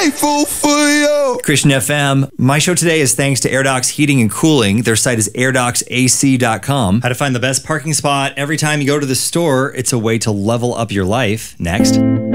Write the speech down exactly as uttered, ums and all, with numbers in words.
grateful for you. Christian F M. My show today is thanks to AirDocs Heating and Cooling. Their site is air docs a c dot com. How to find the best parking spot every time you go to the store. It's a way to level up your life. Next.